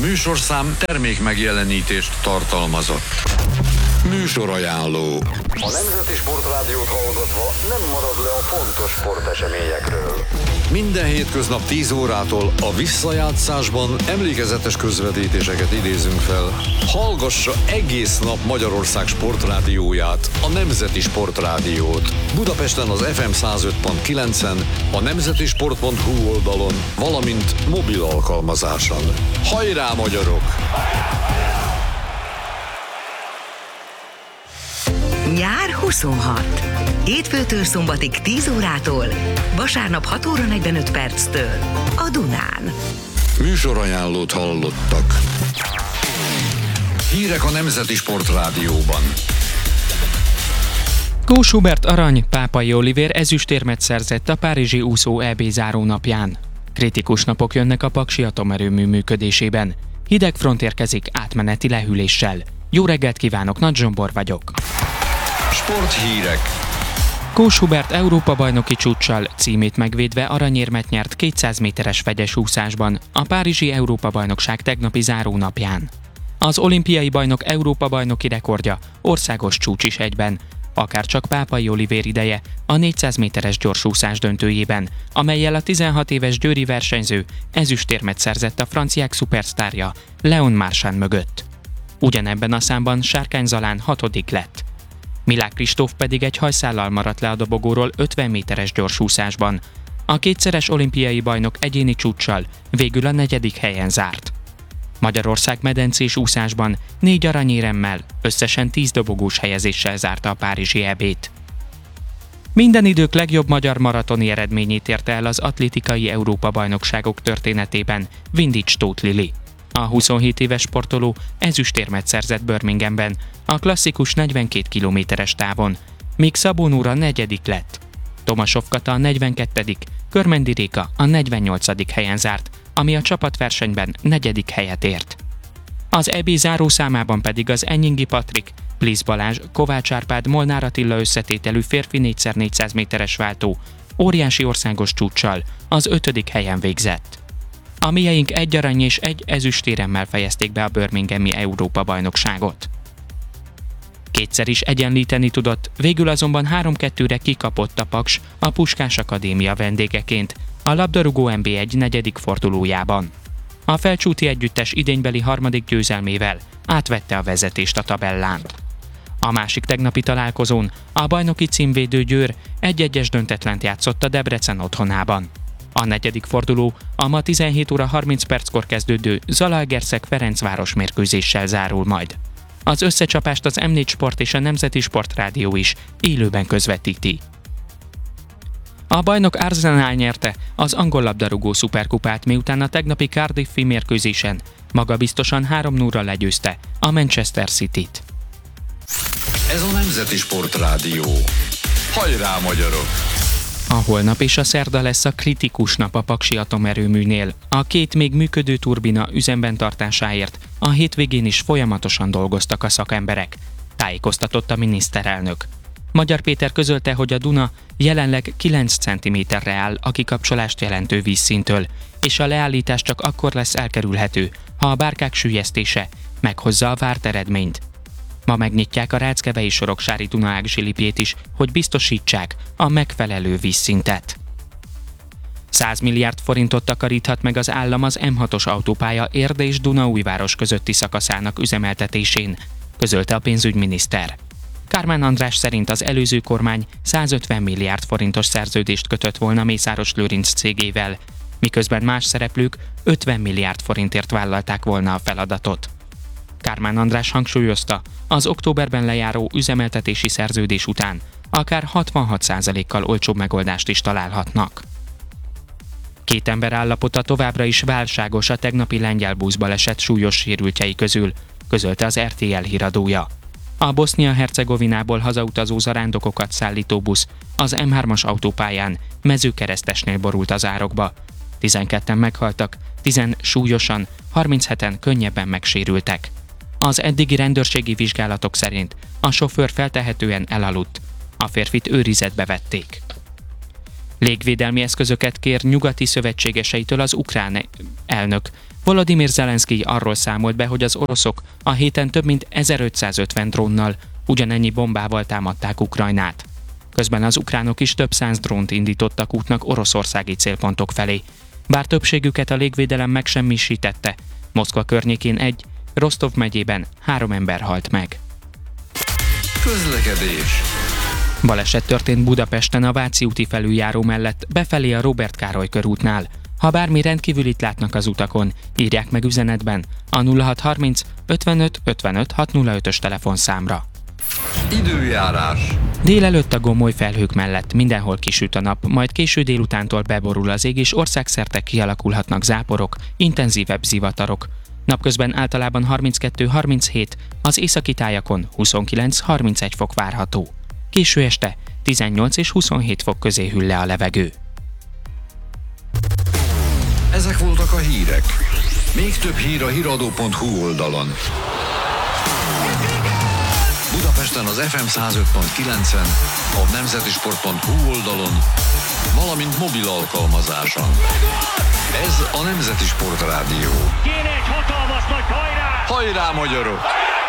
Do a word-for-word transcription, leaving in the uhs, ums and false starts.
műsorszám termék megjelenítést tartalmazott. Műsorajánló. A Nemzeti Sportrádiót hallgatva nem marad le a fontos sporteseményekről. Minden hétköznap tíz órától a visszajátszásban emlékezetes közvetítéseket idézünk fel. Hallgassa egész nap Magyarország sportrádióját, a Nemzeti Sportrádiót. Budapesten az ef em száz öt pont kilencen, a nemzetisport pont hu oldalon, valamint mobil alkalmazáson. Hajrá, magyarok! Nyár huszonhat. Hétfőtől szombatig tíz órától, vasárnap hat óra negyvenöt perctől a Dunán. Műsorajánlót hallottak. Hírek a Nemzeti Sportrádióban. Kós Hubert arany, Pápai Olivér ezüstérmet szerzett a párizsi úszó é bé zárónapján. Kritikus napok jönnek a paksi atomerőmű működésében. Hideg front érkezik átmeneti lehűléssel. Jó reggelt kívánok, Nagy Zsombor vagyok. Sporthírek. Kós Hubert Európa-bajnoki csúccsal címét megvédve aranyérmet nyert kétszáz méteres fegyes úszásban a párizsi Európa-bajnokság tegnapi zárónapján. Az olimpiai bajnok Európa-bajnoki rekordja országos csúcs is egyben, akárcsak Pápai Olivér ideje a négyszáz méteres gyorsúszás döntőjében, amellyel a tizenhat éves győri versenyző ezüstérmet szerzett a franciák szupersztárja Léon Marchand mögött. Ugyanebben a számban Sárkány Zalán hatodik lett. Milák Kristóf pedig egy hajszállal maradt le a dobogóról ötven méteres gyorsúszásban. A kétszeres olimpiai bajnok egyéni csúccsal végül a negyedik helyen zárt. Magyarország medencés úszásban négy aranyéremmel, összesen tíz dobogós helyezéssel zárta a párizsi é bét. Minden idők legjobb magyar maratoni eredményét érte el az atlétikai Európa-bajnokságok történetében Vindics Tóth Lili. A huszonhét éves sportoló ezüstérmet szerzett Birminghamben a klasszikus negyvenkét kilométeres távon, míg Szabó Nóra negyedik lett. Tomasov Kata a negyvenkettedik, Körmendi Réka a negyvennyolcadik helyen zárt, ami a csapatversenyben negyedik helyet ért. Az é bé zárószámában pedig az Enyingi Patrik, Plisz Balázs, Kovács Árpád, Molnár Attila összetételű férfi négy száz négyszáz méteres váltó óriási országos csúccsal az ötödik helyen végzett. A mieink egy arany és egy ezüstéremmel fejezték be a birminghami Európa-bajnokságot. Kétszer is egyenlíteni tudott, végül azonban három-kettőre kikapott a Paks a Puskás Akadémia vendégeként a labdarúgó en bé egy negyedik fordulójában. A Felcsúti együttes idénybeli harmadik győzelmével átvette a vezetést a tabellán. A másik tegnapi találkozón a bajnoki címvédő Győr egy-egyes döntetlent játszott a Debrecen otthonában. A negyedik forduló a ma tizenhét óra harminc perckor kezdődő Zalaegerszeg-Ferencváros mérkőzéssel zárul majd. Az összecsapást az em négy Sport és a Nemzeti Sportrádió is élőben közvetíti. A bajnok Arsenal nyerte az angol labdarúgó szuperkupát, miután a tegnapi Cardiffi mérkőzésen magabiztosan három nullra legyőzte a Manchester Cityt. Ez a Nemzeti Sportrádió. Hajrá, magyarok! A holnap és a szerda lesz a kritikus nap a paksi atomerőműnél. A két még működő turbina üzemben tartásáért a hétvégén is folyamatosan dolgoztak a szakemberek, tájékoztatott a miniszterelnök. Magyar Péter közölte, hogy a Duna jelenleg kilenc centiméterre áll a kikapcsolást jelentő vízszintől, és a leállítás csak akkor lesz elkerülhető, ha a bárkák süllyesztése meghozza a várt eredményt. Ma megnyitják a Ráckevei Soroksári Duna-ág zsilipjét is, hogy biztosítsák a megfelelő vízszintet. száz milliárd forintot takaríthat meg az állam az em hatos autópálya Érde és Dunaújváros közötti szakaszának üzemeltetésén, közölte a pénzügyminiszter. Kármán András szerint az előző kormány százötven milliárd forintos szerződést kötött volna Mészáros Lőrinc cégével, miközben más szereplők ötven milliárd forintért vállalták volna a feladatot. Kármán András hangsúlyozta, az októberben lejáró üzemeltetési szerződés után akár hatvanhat százalékkal olcsóbb megoldást is találhatnak. Két ember állapota továbbra is válságos a tegnapi lengyel buszbaleset súlyos sérültjei közül, közölte az er té el híradója. A Bosznia-Hercegovinából hazautazó zarándokokat szállító busz az em hármas autópályán Mezőkeresztesnél borult az árokba. tizenketten meghaltak, tízen súlyosan, harmincheten könnyebben megsérültek. Az eddigi rendőrségi vizsgálatok szerint a sofőr feltehetően elaludt, a férfit őrizetbe vették. Légvédelmi eszközöket kér nyugati szövetségeseitől az ukrán elnök. Volodymyr Zelenszkij arról számolt be, hogy az oroszok a héten több mint ezerötszázötven drónnal, ugyanennyi bombával támadták Ukrajnát. Közben az ukránok is több száz drónt indítottak útnak oroszországi célpontok felé. Bár többségüket a légvédelem megsemmisítette, Moszkva környékén egy, Rostov megyében három ember halt meg. Közlekedés. Baleset történt Budapesten a Váci úti felüljáró mellett, befelé a Róbert Károly körútnál. Ha bármi rendkívülit látnak az utakon, írják meg üzenetben a nulla hat harminc ötvenöt ötvenöt hatszázötös telefonszámra. Időjárás. Délelőtt a gomoly felhők mellett mindenhol kisüt a nap, majd késő délutántól beborul az ég, és országszerte kialakulhatnak záporok, intenzívebb zivatarok. Napközben általában harminckettő harminchét, az északi tájakon huszonkilenc harmincegy fok várható. Késő este tizennyolc és huszonhét fok közé hűl le a levegő. Ezek voltak a hírek. Még több hír a híradó pont hu oldalon. Budapesten az ef em száz öt pont kilencen, a nemzetisport pont hu oldalon, valamint mobil alkalmazáson. Ez a Nemzeti Sportrádió. Kéne egy hatalmas nagy hajrá! Hajrá, magyarok!